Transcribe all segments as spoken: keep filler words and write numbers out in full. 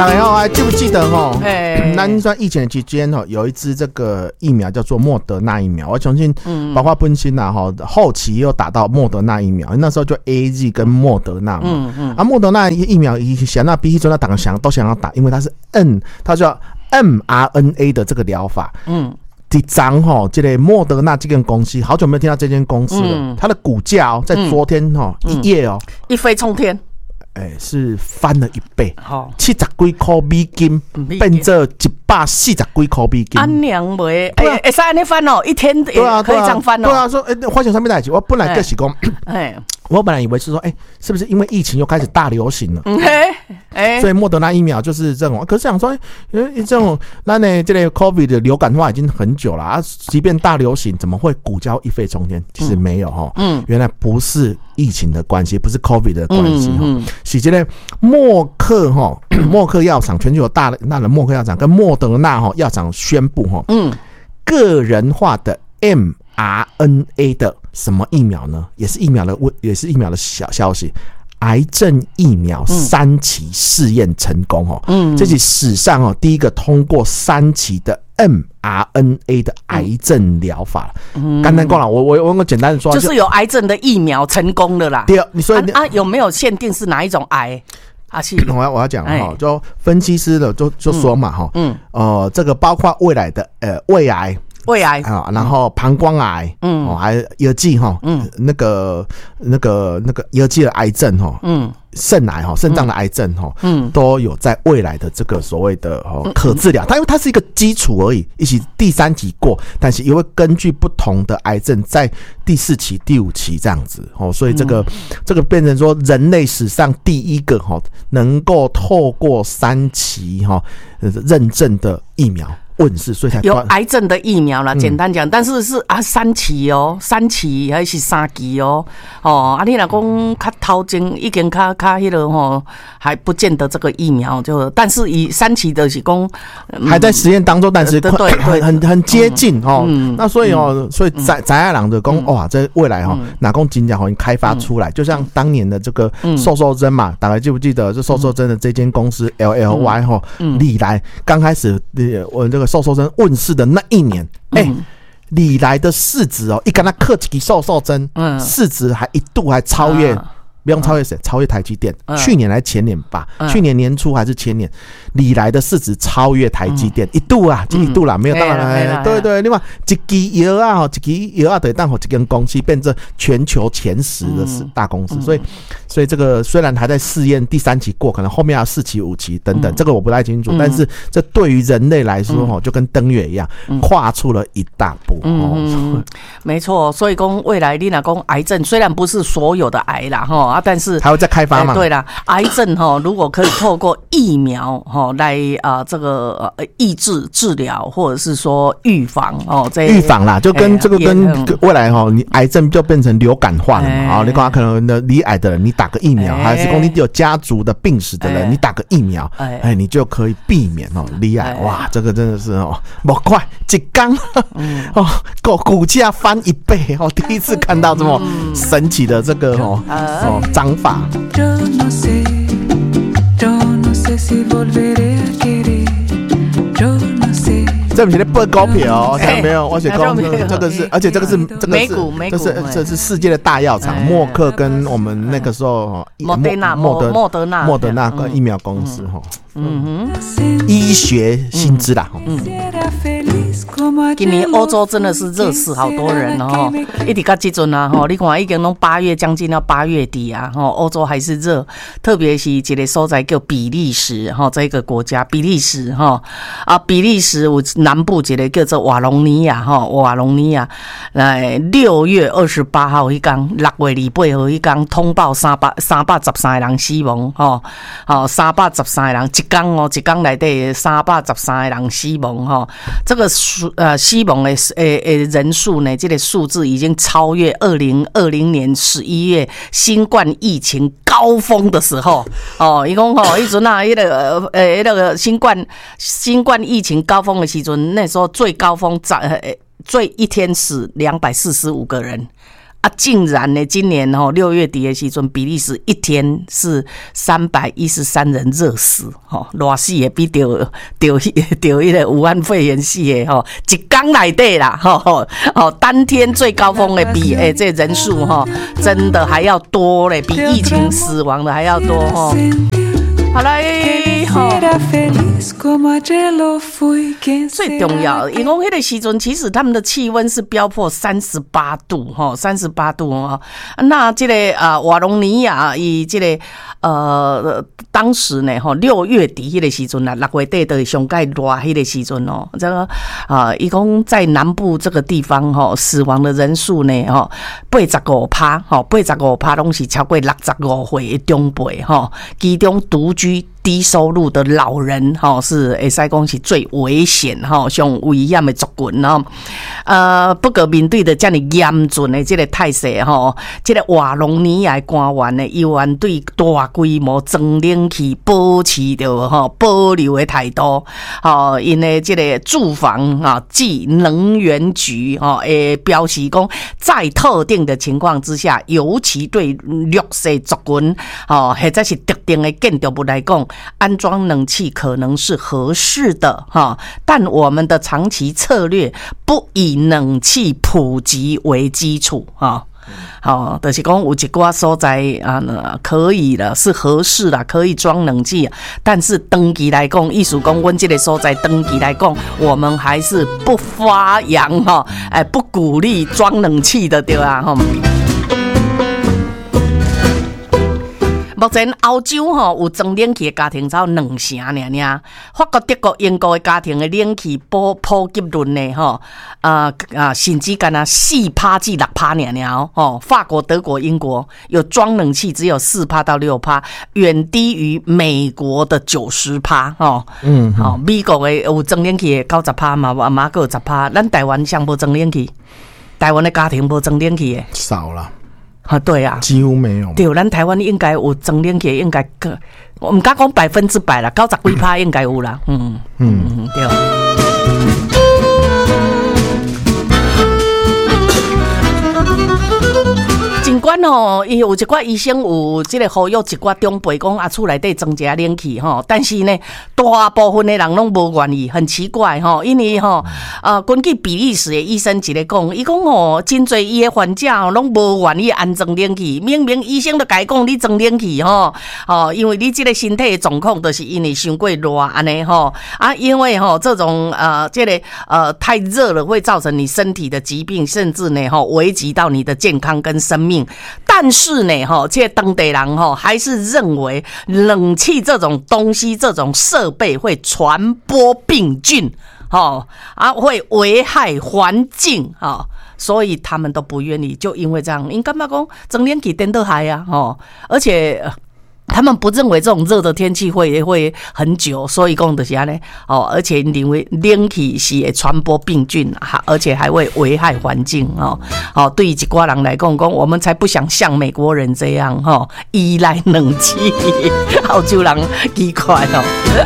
大家好，还记不记得哈？哎，咱在疫情期间哈，有一支这个疫苗叫做莫德纳疫苗，我相信包括本身呐哈，后期也有打到莫德纳疫苗，那时候就 A Z 跟莫德纳嘛。嗯嗯。啊，莫德纳疫苗以前那比起那打想都想要打，因为它是 N， 它叫 mRNA 的这个疗法。嗯。第张哈，这个莫德纳这间公司，好久没有听到这间公司了。嗯、它的股价哦，在昨天哈、嗯、一夜哦、嗯， 一飞冲天。 哎、欸，是翻了一倍，七十几块美金变成一百四十几块美金。 安娘袂，哎，会使安尼翻哦，一天也可以这样翻哦。 对啊，说哎，发现上面代志，我本来就是讲，哎，我本来以为是说，哎、欸，是不是因为疫情又开始大流行了？哎、欸，所以莫德纳疫苗就是这种。可是想说，因为这种那呢，这类 COVID 的流感化已经很久了啊，即便大流行，怎么会股价一飞冲天？其实没有哈，嗯，原来不是疫情的关系，不是 COVID 的关系哈。嗯嗯是这个默克哈，默克药厂全球有大大的默克药厂跟莫德纳哈药厂宣布哈，嗯，个人化的 mRNA 的什么疫苗呢？也是疫苗的，也是疫苗的小消息。癌症疫苗三期试验成功哦，嗯，这是史上哦第一个通过三期的 mRNA 的癌症疗法。嗯，简单讲啦，我我我简单的说， 就是有癌症的疫苗成功了啦。 对，你说啊啊有没有限定是哪一种癌？啊，是我要我要讲哈，就分析师的就就说嘛哈，嗯，呃，这个包括未来的呃胃癌。 胃癌啊，然后膀胱癌，嗯，哦，还有腰肌哈，嗯，那个那个那个腰肌的癌症哈，嗯，肾癌哈，肾脏的癌症哈，嗯，都有在未来的这个所谓的哦可治疗。它因为它是一个基础而已，一起第三期过，但是也会根据不同的癌症在第四期、第五期这样子哦，所以这个、嗯、这个变成说人类史上第一个哈能够透过三期哈认证的疫苗。问世，所以才有癌症的疫苗啦。简单讲，但是是啊三期哦，三期还是三期哦，哦啊，你若讲较头前已经较较迄个吼，还不见得这个疫苗就，但是以三期的是讲、 嗯、还在实验当中，但是对对很很很接近、嗯、哦、嗯。那所以哦，嗯、所以翟翟爱郎的讲、嗯、哇，这未来哈、哦，哪公金甲好像开发出来、嗯，就像当年的这个瘦瘦针嘛，嗯、大家记不记得？这瘦瘦针的这间公司 L L Y 哈、嗯，历来刚开始我这个。瘦瘦针问世的那一年，哎、欸，李来的市值哦，一跟他克几瘦瘦针，嗯，市值还一度还超越，啊、不用超越谁，超越台积电、嗯。去年还前年吧、嗯，去年年初还是前年，李来的市值超越台积电、嗯、一度啊，一度啦，嗯、没有当然，欸、对对，另外一支药啊，一支药啊得当好一间公司变成全球前十的大公司，嗯、所以。所以这个虽然还在试验第三期过，可能后面要四期、五期等等，嗯、这个我不太清楚。嗯、但是这对于人类来说，嗯、就跟登月一样，嗯、跨出了一大步。 嗯，哦、没错。所以讲未来，你若讲癌症，虽然不是所有的癌啦，哈啊，但是还会再开发嘛？ 欸、对啦，癌症哈，如果可以透过疫苗哈来啊、呃、这个呃抑制、治疗，或者是说预防哦，这预防啦，就跟、欸、这个跟未来哈，你癌症就变成流感化了嘛？啊、欸，你讲可能的罹癌的人，你打个疫苗，还是说你有家族的病史的人，欸、你打个疫苗，哎、欸，你就可以避免哦罹癌。欸、哇，这个真的是哦，不快一天、嗯、哦，股股价翻一倍哦，第一次看到这么神奇的这个哦、嗯、哦涨法。这不是报股票哦，没有，我写讲这个是，而且这个是这个是美股，美股， 这是这是世界的大药厂，默克跟我们那个时候莫德纳、 莫德莫德纳、 莫德纳跟疫苗公司哈，嗯哼，医学薪资啦，嗯。 今年欧洲真的是热死好多人哦，一直到这阵啊，吼，你看已经拢八月将近到八月底啊，吼，欧洲还是热，特别是一个所在叫比利时哈，这个国家比利时哈啊，比利时有南部一个叫做瓦隆尼亚哈，瓦隆尼亚，来六月二十八号一天，六月二八号一天通报三百三百十三个人死亡哈，好三百十三个人一天哦，一天内底三百十三个人死亡哈，这个数。呃，死亡的诶诶人数呢，这个数字已经超越二零二零年十一月新冠疫情高峰的时候哦。伊讲吼，迄阵啊，迄个诶那个新冠新冠疫情高峰的时阵，那时候最高峰在最一天死两百四十五个人。 啊，竟然呢，今年哦六月底的时阵，比利时一天是三百一十三人热死，吼，热死也比得得得一个武汉肺炎死的吼，一天内底啦，吼吼哦，当天最高峰的比诶、欸、这人数哈，真的还要多嘞，比疫情死亡的还要多吼。好嘞，吼。最重要，因为迄个时阵，其实他们的气温是飙破三十八度，吼，三十八度哦。那这个啊、呃，瓦隆尼亚以这个呃，当时呢，吼六月底迄个时阵啊，六月底的上盖热迄个时阵哦，这个啊，一共在南部这个地方吼，死亡的人数呢，吼八十五趴，吼八十五趴拢是超过六十五岁的长辈，吼，其中独居低收入的老人哈是会使讲是最危险哈，上危险的族群哦。呃，不过面对的这么严峻的这个态势哈，这个瓦隆尼亚官员呢，依然对大规模装冷气保持着哈保留的态度。哦，因为这个住房啊及能源局哈诶表示讲，在特定的情况之下，尤其对弱势族群哦或者是特定的建筑物来讲，安装冷气可能是合适的哈，但我们的长期策略不以冷气普及为基础哈。好，就是讲有一寡所在啊，可以了，是合适啦，可以装冷气。但是长期来讲，意思讲，阮这个所在长期来讲，我们还是不发扬哈，哎，不鼓励装冷气的，对啊，哈。目前欧洲吼有装冷气的家庭只有两成尔尔，法国、德国、英国的家庭的冷气普普及率呢吼，啊啊，甚至干啊四趴至六趴尔尔哦。法国、德国、英国有装冷气只有四趴到六趴，远低于美国的九十趴哦。嗯，好，美国的有装冷气的九十趴嘛，嘛个十趴，咱台湾上无装冷气，台湾的家庭无装冷气的少了。 啊，对啊， 几乎没有。 对，咱台湾应该有装冷气，应该个，我唔敢讲百分之百啦，九十几趴应该有啦。嗯嗯嗯，对。尽管吼，伊有一寡医生有即个呼吁一寡长辈讲啊，厝内底装一下冷气吼，但是呢，大部分的人拢无愿意，很奇怪吼，因为吼，呃，根据比利时的医生一个讲，伊讲吼，真侪伊的患者吼，拢无愿意安装冷气，明明医生都甲伊讲你装冷气吼，哦，因为你即个身体的状况都是因为伤过热安尼吼，啊，因为吼这种呃，这个呃太热了会造成你身体的疾病，甚至呢吼危及到你的健康跟生命。但是呢，哈，这当地人哈还是认为冷气这种东西、这种设备会传播病菌，哈啊，会危害环境，哈，所以他们都不愿意。就因为这样，因感觉讲装冷气颠倒害啊，哈，而且。他们不认为这种热的天气会会很久，所以讲就是安尼哦，而且认为冷气是会传播病菌，而且还会危害环境哦。哦，对于一寡人来讲，讲我们才不想像美国人这样哈、哦，依赖冷气，澳洲人奇怪哦。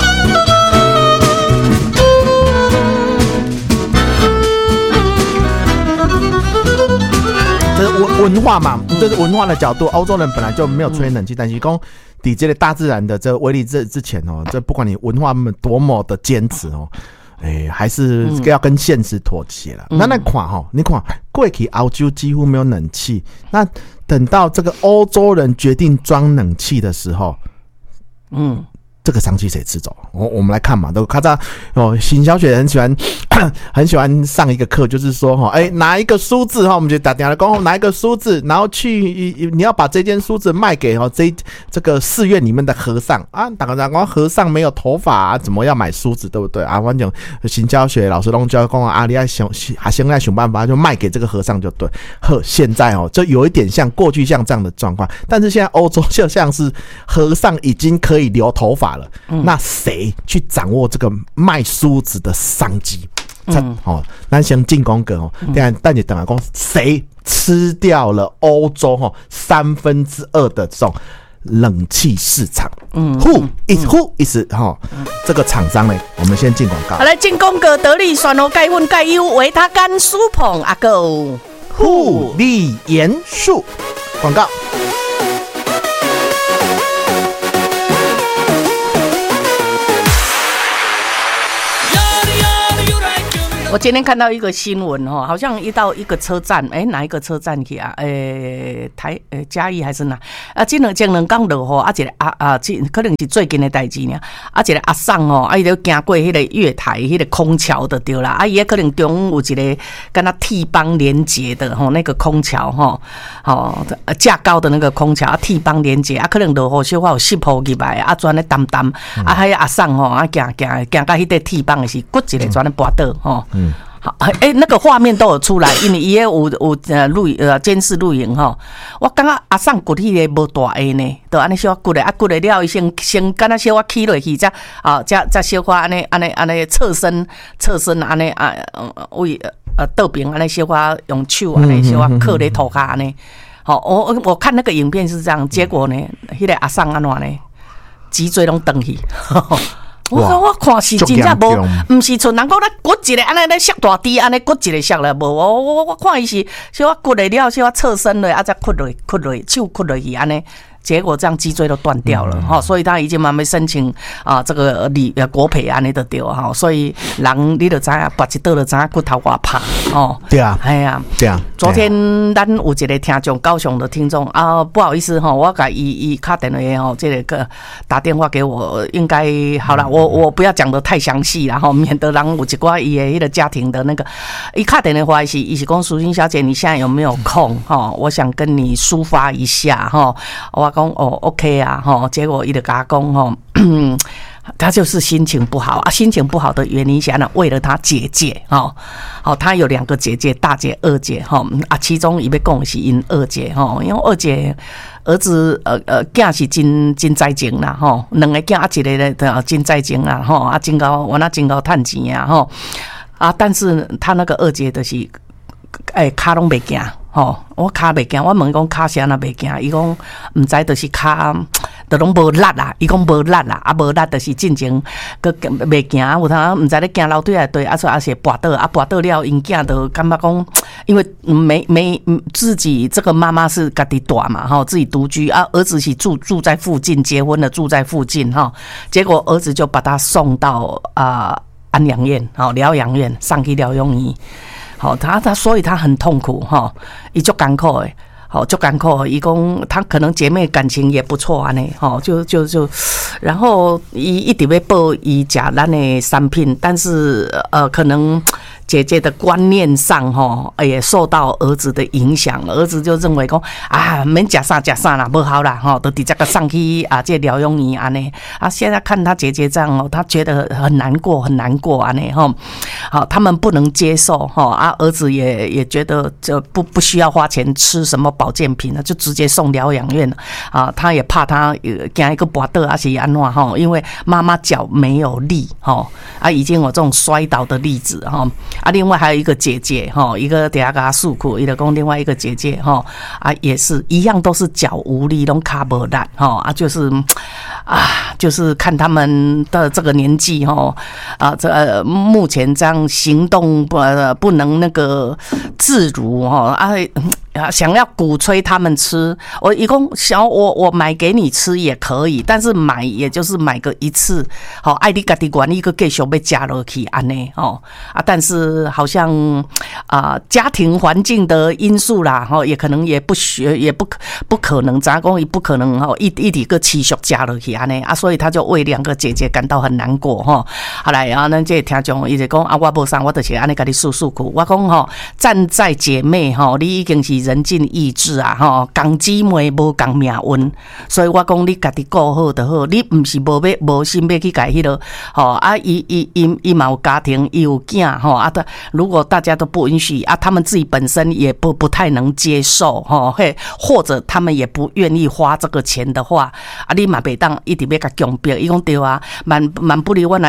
这是文文化嘛，这是文化的角度。欧洲人本来就没有吹冷气，但是讲抵这个大自然的这威力之之前哦，这不管你文化多么的坚持哦，哎、欸，还是要跟现实妥协了。嗯、那那看哈，你看过去欧洲几乎没有冷气，那等到这个欧洲人决定装冷气的时候，嗯。这个商机谁吃走？我我们来看嘛，都看到哦，行销学很喜欢很喜欢上一个课，就是说哈，哎，拿一个梳子哈，我们就打电话讲，拿一个梳子，然后去你要把这件梳子卖给哈这这个寺院里面的和尚啊，打个讲讲和尚没有头发啊，怎么要买梳子，对不对啊？反正行销学老师都教讲啊，你要想还现在想办法就卖给这个和尚就对。呵，现在哦，就有一点像过去像这样的状况，但是现在欧洲就像是和尚已经可以留头发了。嗯、那谁去掌握这个卖梳子的商机？嗯，哦，咱先进攻个哦，等下等你等下讲，谁吃掉了欧洲哈三分之二的这种冷气市场？嗯 ，Who is Who is 哈、嗯、这个厂商呢？我们先进广告。 好来，进攻个得力选罗钙粉钙优维他甘舒捧阿狗。 护理严肃。广告。 我今天看到一个新闻哈，好像一到一个车站，哎、欸，哪一个车站去啊？哎、欸，台呃、欸、嘉义还是哪？啊，这两前两天落雨，啊，一个啊啊，这可能是最近的代志呢。啊，一个阿桑哦，啊，伊就行过迄个月台、迄、那个空桥的对啦。啊，伊可能中有一个跟他替邦连接的吼，那个空桥吼，吼架高的那个空桥啊，替邦连接啊，可能落雨小可有湿铺入来，啊，转咧澹澹，啊，迄阿桑吼，啊，行行行到迄个替邦的是骨一个转咧跋倒吼。嗯，好，哎、欸，那个画面都有出来，因为伊也有有呃录呃监视录影吼。我感觉阿桑骨迄个无大下呢，都安尼小骨的，啊骨的了，伊先先敢若小可起落去，才啊，才才小可安尼安尼安尼侧身侧身安尼啊，为呃倒边安尼小可用手安尼小可靠咧涂骹安尼。好，我我看那个影片是这样，结果呢，迄、那个阿桑安怎呢，脊椎拢断去。我我看是真正无，唔是像人讲咧骨一个安尼咧削大滴，安尼骨一个削了无。我我我看伊是小骨的了，小侧身了，啊再骨落骨落手骨落去安尼。结果这样脊椎都断掉了哈、嗯，所以他已经慢慢申请啊这个理呃国赔安尼就对哈，所以人你就知影，拔一刀就知影骨头偌拍哦。 对啊， 哎呀， 对啊。 昨天咱有一个听众，高雄的听众啊，不好意思哈，我甲伊伊打电话吼，这个打电话给我，应该好了，我我不要讲得太详细啦哈，免得人有一寡伊的迄个家庭的那个，伊打电话是伊是讲淑欣小姐，你现在有没有空哈？我想跟你抒发一下哈，我。讲哦 ，OK 啊，哈，结果伊就甲讲吼，他就是心情不好啊，心情不好的原因下呢，为了他姐姐哈，好，他有两个姐姐，大姐、二姐哈啊，其中伊要讲是因二姐哈，因为二姐儿子呃呃囝是真真在情啦哈，两个囝啊一个咧真在情啦哈，啊真高我那真高趁钱啊哈啊，但是他那个二姐就是诶骹拢袂行。吼，我骹袂行，我问讲骹啥那袂行，伊讲毋知就是骹，都拢无力啦。伊讲无力啦，啊无力就是进前个袂行，有通毋知咧行楼梯来对，啊所以也是跋倒，啊跋倒了，因囝都感觉讲，因为没没自己这个妈妈是家己大嘛，吼，自己独居啊，儿子是住住在附近，结婚了住在附近哈，结果儿子就把他送到啊、呃、安养院，好疗养院，上去疗养院。好，他他所以他很痛苦哈，伊足艰苦诶，好足艰苦。伊讲他可能姐妹感情也不错安尼，吼，就就就，然后伊一直要报伊食咱的产品，但是呃，可能姐姐的观念上吼，也受到儿子的影响，儿子就认为讲啊，免食啥食啥啦，不好啦，吼，都直接个上去啊，这疗养院安尼啊。现在看他姐姐这样哦，他觉得很难过，很难过安尼吼。好，他们不能接受哈啊，儿子也也觉得这不不需要花钱吃什么保健品了，就直接送疗养院了啊。他也怕他惊一个跋倒还是安怎哈，因为妈妈脚没有力哈啊，已经有这种摔倒的例子哈啊。另外还有一个姐姐哈，一个等下给他诉苦，一个讲另外一个姐姐哈啊，也是一样，都是脚无力，都卡不烂哈啊，就是啊，就是看他们的这个年纪哈啊，这、呃、目前这样。行动不不能那个自如哈啊。想要鼓吹他们吃，我一共想我我买给你吃也可以，但是买也就是买个一次，好，爱你家己管一个继续要加落去安尼哦啊，但是好像啊、呃、家庭环境的因素啦，哈，也可能也不学也不不可能，咱讲也不可能哈，一一底个持续加落去安尼啊，所以他就为两个姐姐感到很难过哈。后来啊，咱这听众伊就讲啊，我无啥，我就是安尼甲你诉诉苦，我讲吼，站在姐妹吼，你已经是。人尽意志啊，吼，共姊妹无共命运，所以我讲你家己顾好就好，你唔是无要无心要去改迄个，吼啊，伊伊伊伊嘛有家庭，伊有囝，吼啊，如果大家都不允许啊，他们自己本身也不不太能接受，吼嘿，或者他们也不愿意花这个钱的话，啊，你嘛袂当一直要甲强迫，伊讲对啊，蛮蛮不离阮啊，一直吼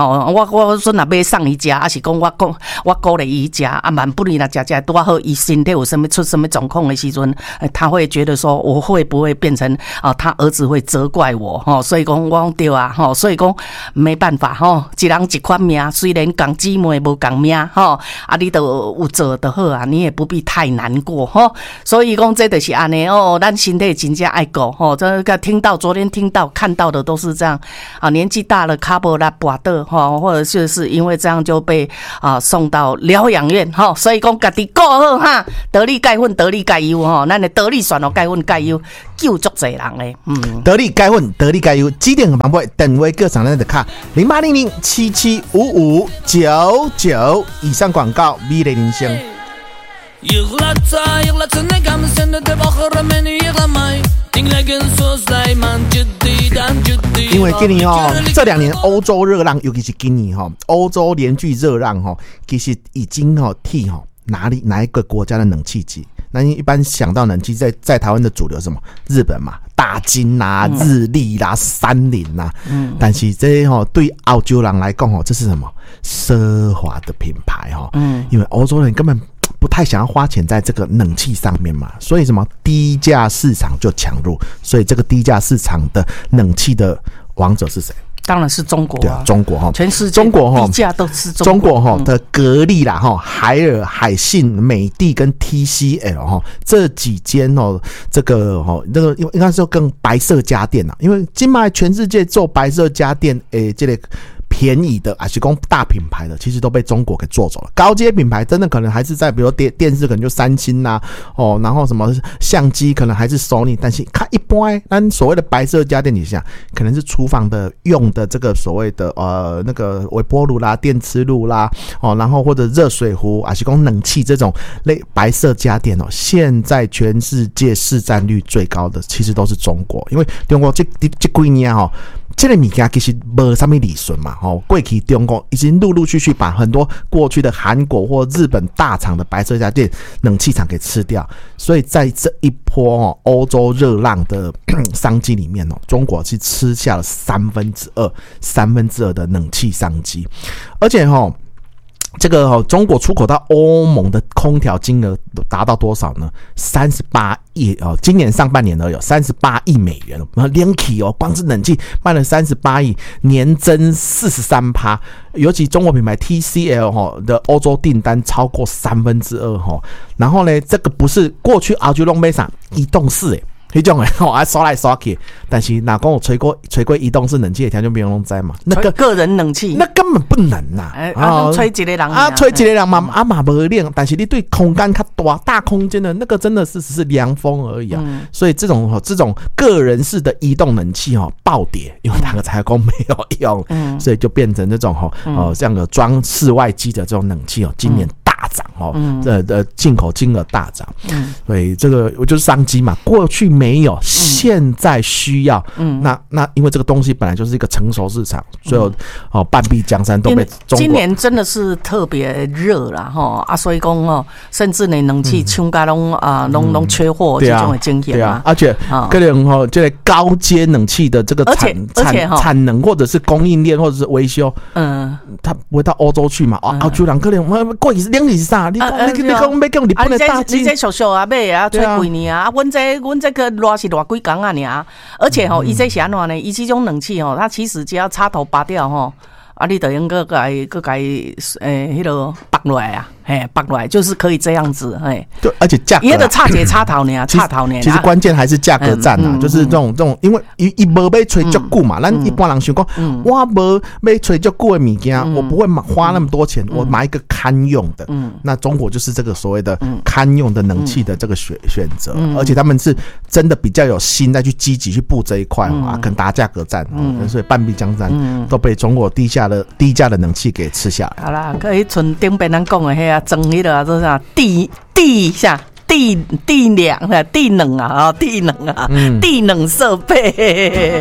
吼，我我说若要送伊食，还是讲我讲我鼓励伊食，啊，万不利若食食拄好，伊身体有什么出什么状况的时阵，他会觉得说我会不会变成啊，他儿子会责怪我吼，所以讲我讲对啊吼，所以讲没办法吼，一人一款命，虽然共姊妹无共命吼，啊，你都有做就好啊，你也不必太难过吼，所以讲这就是安尼哦，咱身体真正爱顾吼，这个听到昨天听到看到的都是这样啊，年纪大了卡无力跋倒吼，或者就是因为这样就被啊送到疗养院吼，所以讲家己顾好哈，得力钙粉得力钙优吼，咱的得力选哦钙粉钙优救足侪人咧，嗯， 得力钙粉得力钙优，几点帮配等位各厂咱的卡零八零零七七五五九九，以上广告美丽人生。因为今年哦，这两年欧洲热浪，尤其是今年哈，欧洲连续热浪哈，其实已经哈替哈哪里哪一个国家的冷气机？那一般想到冷气在在台湾的主流是什么？日本嘛，大金啦、日立啦、三菱啦，嗯，但是这哈对欧洲人来讲哈，这是什么奢华的品牌哈？嗯，因为欧洲人根本不太想要花钱在这个冷气上面嘛，所以什么低价市场就强入，所以这个低价市场的冷气的王者是谁？ 当然是中国、啊， 对啊，中国哈， 全世界中国哈， 低价都是中国哈的格力啦哈，海尔、海信、美的跟 T C L 哈这几间哦，这个哈那个应该是跟白色家电呐，因为今麦全世界做白色家电诶，这类便宜的还是讲大品牌的，其实都被中国给做走了。高阶品牌真的可能还是在，比如电电视可能就三星呐、啊，哦，然后什么相机可能还是 Sony， 但是看一般，那所谓的白色家电底下，可能是厨房的用的这个所谓的呃那个微波炉啦、电磁炉啦，哦，然后或者热水壶，还是讲冷气这种类白色家电哦，现在全世界市占率最高的其实都是中国，因为中国这这这几年哦。这个物件其实没什么利润嘛，吼，过去中国已经陆陆续续把很多过去的韩国或日本大厂的白色家电冷气厂给吃掉，所以在这一波哦欧洲热浪的商机里面哦，中国是吃下了三分之二三分之二的冷气商机，而且哈。这个、哦、中国出口到欧盟的空调金额达到多少呢？三十八亿哦，今年上半年呢有三十八亿美元哦，连起哦，光是冷气卖了三十八亿，年增四十三趴，尤其中国品牌 T C L 哈的欧洲订单超过三分之二哈，然后呢，这个不是过去澳洲龙杯上移动式诶。那种诶，哦，啊，刷来刷去，但是哪讲有吹过吹过移动式冷气的条件，没有人知嘛？那个个人冷气， 那根本不能呐！ 哎、欸，啊，吹一个人啊，吹一个人嘛，啊嘛无练，但是你对空间较大大空间的那个真的是只是凉风而已啊。嗯、所以这种这种个人式的移动冷气哦暴跌，因为那个采购没有用，嗯、所以就变成这种哈哦这样的装室外机的这种冷气哦，今年。大涨哦，这的进口金额大涨，嗯，所以这个就是商机嘛，过去没有，现在需要，嗯，那那因为这个东西本来就是一个成熟市场，所以哦半壁江山都被中国。 今年真的是特别热啦哈啊，所以讲哦，甚至呢冷气厂家拢啊拢拢缺货这种的经验啊，而且个人哦，这个高阶冷气的这个产产产能或者是供应链或者是维修，嗯，它不会到欧洲去嘛，啊，欧洲人可能过去是两。是啥？你讲你你讲要讲日本的大机， 你这俗俗啊买啊，吹几年啊？阮这阮这个热是热几工啊尔，而且吼，伊这是安怎呢？伊这种冷气吼，它其实只要插头拔掉吼，啊，你等于个个个个诶，迄个拔落来啊。哎，拔来就是可以这样子，哎， 对，而且价格， 也得差节差头呢，差头呢。 其实关键还是价格战啊，嗯嗯、就是这种这种，因为一一无要吹足久嘛，咱、嗯、一般人想讲，嗯、我无要吹足久的物件，嗯、我不会花那么多钱，嗯、我买一个堪用的。嗯，那中国就是这个所谓的堪用的冷气的这个选选择，嗯、而且他们是真的比较有心再去积极去布这一块、嗯、啊，可能打价格战，嗯、所以半壁江山都被中国低价的低价的冷气给吃下来。 好啦，可以从顶边咱讲的迄啊。装迄个啊，这啥地地下地地凉啊，地冷啊，地冷啊，地冷设备。